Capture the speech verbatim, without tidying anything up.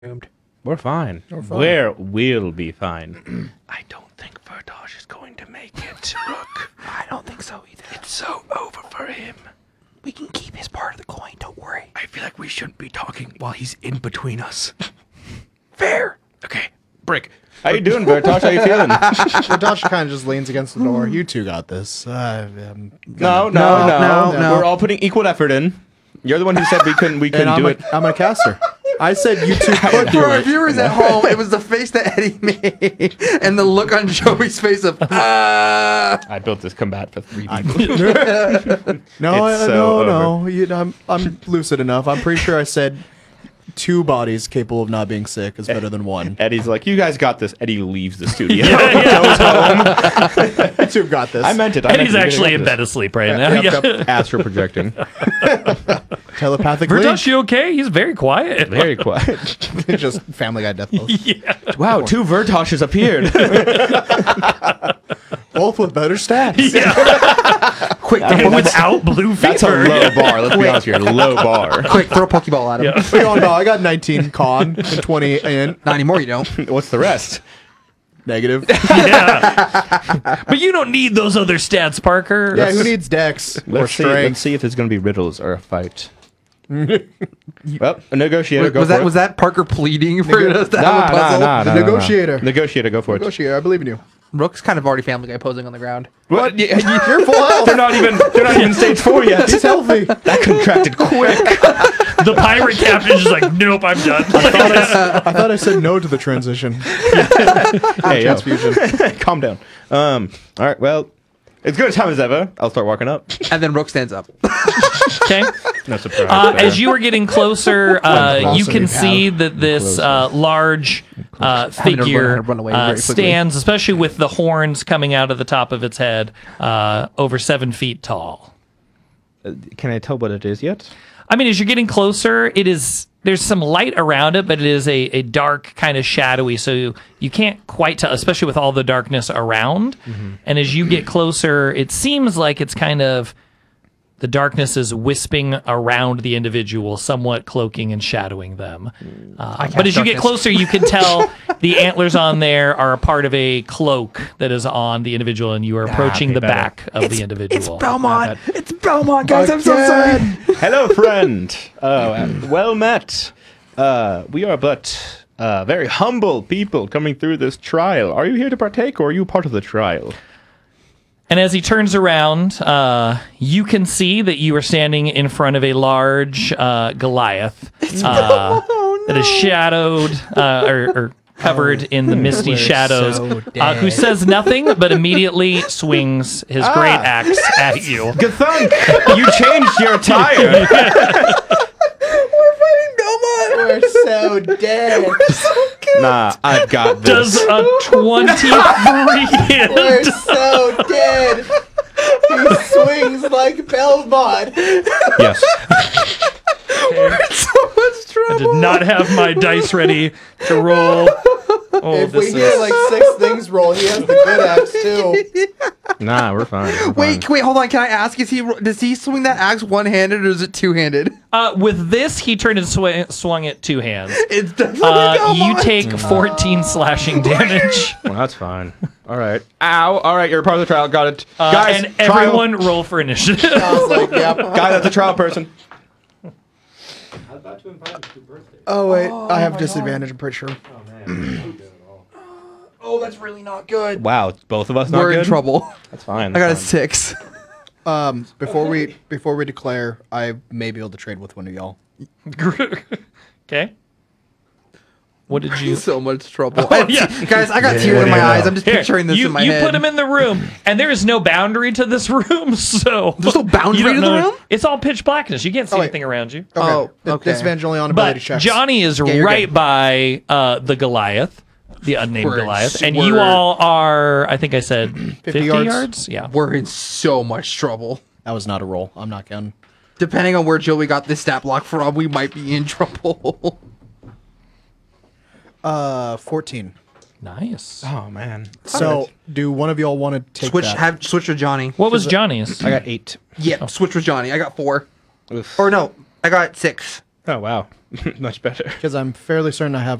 We're fine. We're fine. We're, we'll be fine. I don't think Vertage is going to make it, Rook. I don't think so either. It's so over for him. We can keep his part of the coin, don't worry. I feel like we shouldn't be talking while he's in between us. Fair. Okay, Brick. How you doing, Vertage? How you feeling? Vertage kind of just leans against the door. You two got this. Uh, um, No, no, No, no, no, no. We're all putting equal effort in. You're the one who said we couldn't. We and couldn't I'm do a, it. I'm a caster. I said you two could do For our it. viewers at home, it was the face that Eddie made and the look on Joey's face of, ah. I built this combat for three people. No, It's I, so no, over. no. You, I'm, I'm lucid enough. I'm pretty sure I said two bodies capable of not being sick is better than one. Eddie's like, you guys got this. Eddie leaves the studio. You two got this. I meant it. I And he's meant it. actually We in got bed asleep right now. Yep, Yeah. yep. Astral projecting. Telepathic Vertage, you okay? He's very quiet. Very quiet. link. Just Family Guy death pose. Yeah. Wow, two Vertages appeared. Both with better stats. Quick, And throw, without blue fever. That's a low bar. Let's be honest here. Low bar. quick, throw a Pokeball at him. Yeah. Wait, oh, no, I got nineteen con and twenty in Not anymore, you don't. What's the rest? negative. Yeah. But you don't need those other stats, Parker. Yeah, who needs dex or Let's see, let's strength? see if there's going to be riddles or a fight. Well, a negotiator. Was, go was for that it. was that Parker pleading for Nego- us to Nah, have a nah, puzzle? nah, The nah, nah, nah. negotiator. Negotiator, go for it. Negotiator, I believe in you. Rook's kind of already Family Guy posing on the ground. What? Yeah, you- You're full health. they're not even. They're not even stage four yet. He's healthy. That contracted quick. The pirate captain's just like, nope, I'm done. I thought I said no to the transition. Hey, yo. Transfusion. Calm down. Um. All right. Well, it's good time as ever. I'll start walking up. And then Rook stands up. Okay. No surprise. Uh, there. as you are getting closer, uh, you Closer can we see have. that this uh, large uh, Having to figure run- run away uh, very quickly. stands, especially with the horns coming out of the top of its head, uh, over seven feet tall. Can I tell what it is yet? I mean, as you're getting closer, it is there's some light around it, but it is a, a dark kind of shadowy, so you, you can't quite tell, especially with all the darkness around. Mm-hmm. And as you get closer, it seems like it's kind of the darkness is wisping around the individual, somewhat cloaking and shadowing them. Uh, but as you get darkness. closer, you can tell the antlers on there are a part of a cloak that is on the individual, and you are approaching be the better. back of the individual. It's Belmont. It's Belmont, guys. I'm so sorry. Hello, friend. Oh, uh, well met. Uh, we are but uh, very humble people coming through this trial. Are you here to partake, or are you part of the trial? And as he turns around, uh, you can see that you are standing in front of a large uh, Goliath uh, that is shadowed uh, or, or covered in the misty shadows, so uh, who says nothing but immediately swings his great axe at you. Gathunk, you changed your attire. We're so dead. Nah, I've got Does this. a twenty-three hit? so dead. He swings like Belmont. Yes. So much trouble. I did not have my dice ready to roll. Oh, If this we hear is... like six things roll, he has the good axe too. Nah, we're fine. We're Wait, fine. wait, hold on. Can I ask? Is he does he swing that axe one handed or is it two handed? Uh, with this, he turned and sw- swung it two hands. It's definitely Uh, you Belmont. take fourteen slashing damage. Well, that's fine. All right. Ow. All right, you're part of the trial. Got it. Uh, Guys, and trial. everyone roll for initiative. I was like, yep. Guy, that's a trial person. Oh wait, I have disadvantage. I'm pretty sure. Oh, that's really not good. Wow, both of us not We're good? in trouble. That's fine. I got a that's fine. six. Um, before we before we declare, I may be able to trade with one of y'all. Okay. What did you? So much trouble. Oh, yeah. Guys, I got Yeah, tears what in do my you eyes. know? I'm just Here, picturing this you, in my you head. put him in the room, and there is no boundary to this room, so There's no boundary you don't to the know- room? It's all pitch blackness. You can't see Oh, wait. anything around you. Okay. Oh, Di- okay. Disadvantage only on But ability checks. Johnny is you're right good. by uh, the Goliath, the unnamed We're in Goliath, s- and we're- you all are, I think I said, fifty, yards. yards. Yeah. We're in so much trouble. That was not a roll. I'm not counting. Depending on where Joey got this stat block from, we might be in trouble. Uh, fourteen. Nice. Oh, man. So, do one of y'all want to take switch that? have switch with Johnny. What was Johnny's? I got eight. Yeah, switch with Johnny. I got four. Oof. Or no, I got six. Oh wow, much better. Because I'm fairly certain I have